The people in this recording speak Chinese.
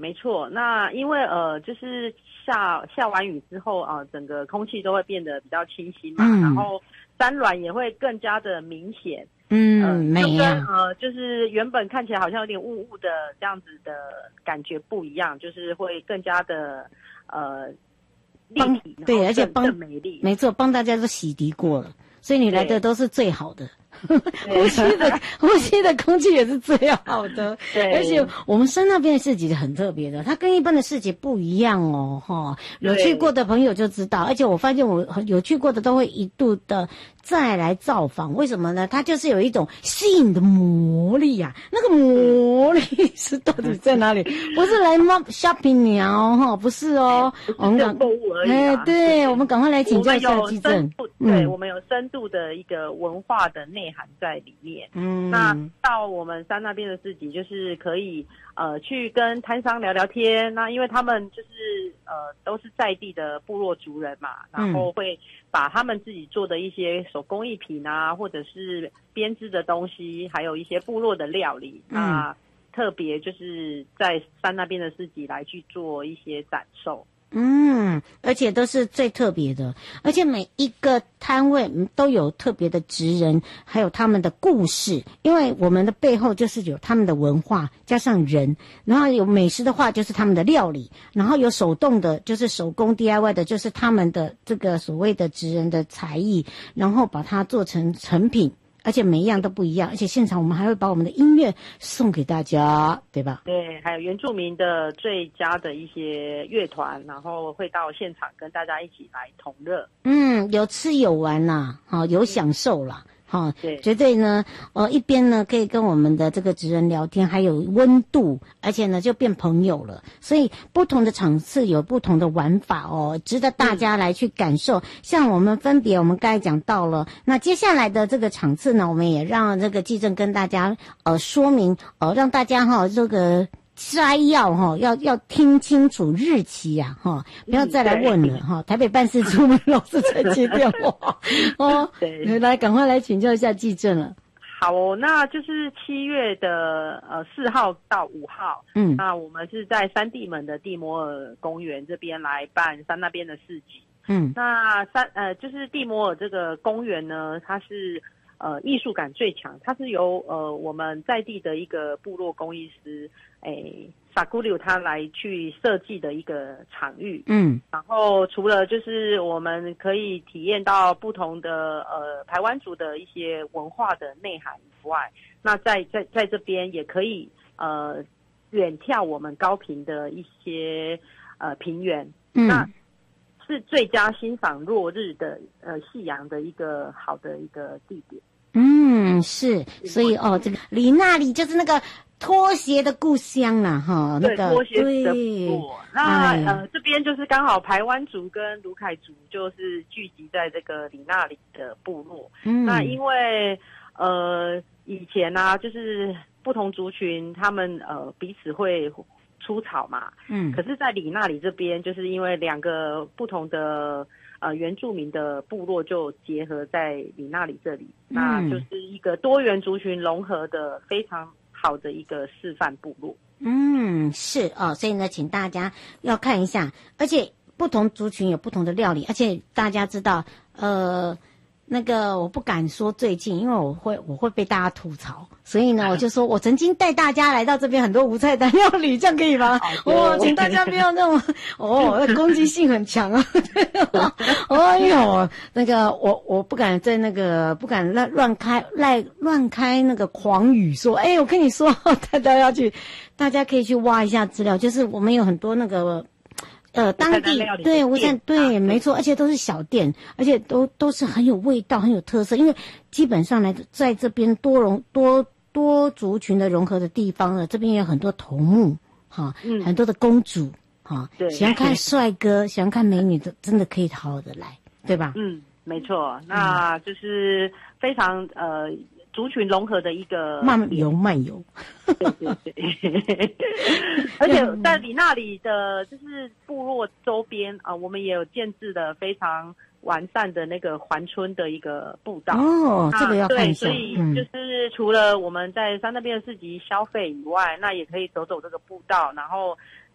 没错。那因为就是下完雨之后整个空气都会变得比较清新嘛，然后山峦也会更加的明显。 美呀。 就是原本看起来好像有点雾雾的这样子的感觉不一样，就是会更加的立体， 对，而且更美丽。 没错，帮大家都洗涤过了，所以你来的都是最好的。呼吸的空气也是最好的。对，而且我们山那边的市集很特别的，它跟一般的市集不一样哦，有去过的朋友就知道。而且我发现我有去过的都会一度的再来造访，为什么呢？它就是有一种吸引的魔力啊，那个魔力是到底在哪里？不是来 shopping 鸟不是哦，我们购物而已对，我们赶快来请教一下基正。 对，我们有深度的一个文化的内涵在里面。那到我们山那边的市集，就是可以去跟摊商聊聊天。那因为他们就是都是在地的部落族人嘛，然后会把他们自己做的一些手工艺品啊，或者是编织的东西，还有一些部落的料理，那特别就是在山那边的市集来去做一些展售。 而且都是最特别的，而且每一个摊位都有特别的职人，还有他们的故事，因为我们的背后就是有他们的文化加上人，然后有美食的话就是他们的料理，然后有手动的就是手工 DIY 的就是他们的这个所谓的职人的才艺，然后把它做成成品，而且每一样都不一样，而且现场我们还会把我们的音乐送给大家，对吧？ 对，还有原住民的最佳的一些乐团，然后会到现场跟大家一起来同乐。 有吃有玩啦，有享受啦。对，绝对呢，一边呢可以跟我们的这个职人聊天，还有温度，而且呢就变朋友了。所以不同的场次有不同的玩法值得大家来去感受。像我们分别，我们刚才讲到了，那接下来的这个场次呢，我们也让这个纪政跟大家说明，让大家这个摘要要听清楚日期啊不要再来问了台北办事处老是在接电话对，来赶快来请教一下纪政了。 好那就是7月的4号到5号，那我们是在山地门的地摩尔公园这边来办山那边的市集。那就是地摩尔这个公园呢，它是艺术感最强，它是由我们在地的一个部落工艺师萨古柳他来去设计的一个场域。然后除了就是我们可以体验到不同的排湾族的一些文化的内涵以外，那在这边也可以远眺我们高屏的一些平原。那是最佳欣赏落日的夕阳的一个好的一个地点。 是，所以这个里那里就是那个拖鞋的故乡啦那个拖鞋的部落。那这边就是刚好排湾族跟鲁凯族就是聚集在这个里那里的部落。那因为以前就是不同族群他们彼此会出草嘛。可是在里那里这边，就是因为2个不同的原住民的部落就结合在里那里这里，那就是一个多元族群融合的非常好的一个示范部落。 是所以呢请大家要看一下，而且不同族群有不同的料理，而且大家知道那个我不敢说最近，因为我会被大家吐槽，所以呢我就说我曾经带大家来到这边很多无菜单料理，这样可以吗？请大家不要那种攻击性很强啊。哎呦，那个我不敢在那个不敢乱开那个狂语说，我跟你说大家可以去挖一下资料，就是我们有很多那个当地对无菜对没错，而且都是小店，而且都是很有味道很有特色，因为基本上来在这边多族群的融合的地方呢，这边有很多头目很多的公主喜欢看帅哥喜欢看美女的，真的可以好好的来，对吧？ 没错，那就是非常族群融合的一个慢游对而且在里那里的就是部落周边我们也有建制的非常完善的那个环村的一个步道。 这个要看一下。 对，所以就是除了我们在山那边的市集消费以外，那也可以走走这个步道，然后